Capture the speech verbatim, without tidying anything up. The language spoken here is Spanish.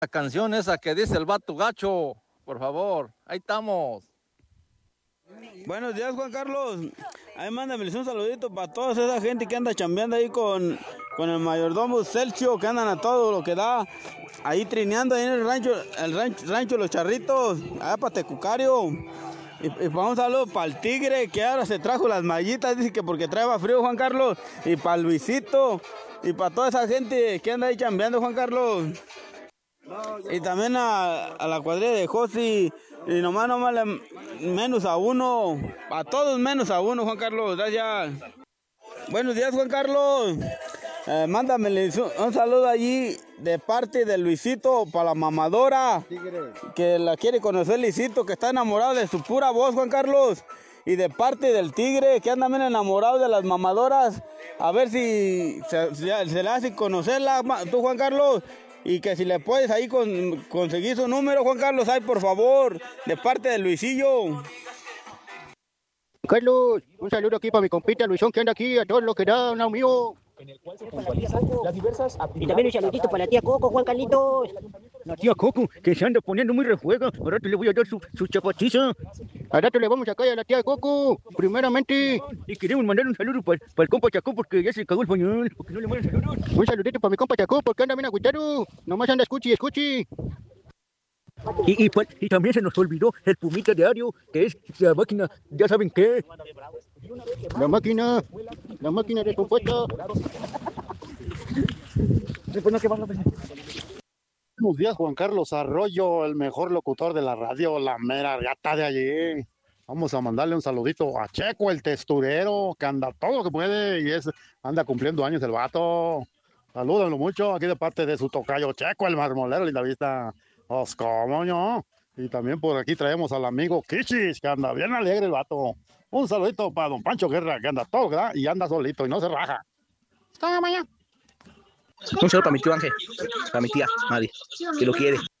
La canción esa que dice el vato gacho, por favor, ahí estamos. Buenos días, Juan Carlos. Ahí mándame un saludito para toda esa gente que anda chambeando ahí con, con el mayordomo Celcio, que andan a todo lo que da, ahí trineando ahí en el rancho, el rancho, rancho Los Charritos, allá para Tecucario. Y, y para un saludo para el Tigre, que ahora se trajo las mallitas, dice que porque trae frío, Juan Carlos. Y para Luisito, y para toda esa gente que anda ahí chambeando, Juan Carlos. Y también a, a la cuadrilla de Josi, y nomás, nomás, le, menos a uno, a todos menos a uno, Juan Carlos, gracias. Buenos días, Juan Carlos. Eh, mándame un saludo allí de parte de Luisito para la mamadora, que la quiere conocer Luisito, que está enamorado de su pura voz, Juan Carlos. Y de parte del Tigre, que anda bien enamorado de las mamadoras, a ver si se, se, se le hace conocerla, tú, Juan Carlos. Y que si le puedes ahí con, conseguir su número, Juan Carlos, ahí por favor, de parte de Luisillo. Carlos, un saludo aquí para mi compita Luisón, que anda aquí a todos los que da, un mío. En el cual se puntualizan las diversas actividades. Y también un saludito para la tía Coco, Juan Carlitos. La tía Coco, que se anda poniendo muy refuega. Ahora te le voy a dar su, su chapatiza. Ahora te le vamos a caer a la tía Coco. Primeramente, y queremos mandar un saludo para, para el compa Chacó, porque ya se cagó el pañal. Porque no le mandan saludos. Un saludito para mi compa Chacó, porque anda bien agüitado. Nomás anda escuchi y escuchi. Y, y, y también se nos olvidó el Pumita Diario, que es la máquina, ya saben qué. La máquina, la máquina de compuesta. Buenos días, Juan Carlos Arroyo, el mejor locutor de la radio, la mera gata de allí. Vamos a mandarle un saludito a Checo, el testurero, que anda todo lo que puede y es, anda cumpliendo años el vato. Salúdenlo mucho aquí de parte de su tocayo Checo, el marmolero y la vista. Pues cómo no. Y también por aquí traemos al amigo Kichis, que anda bien alegre el vato. Un saludito para don Pancho Guerra, que anda todo, ¿verdad? Y anda solito y no se raja. Hasta mañana. Un saludo para mi tío Ángel, para mi tía Mari, que lo quiere.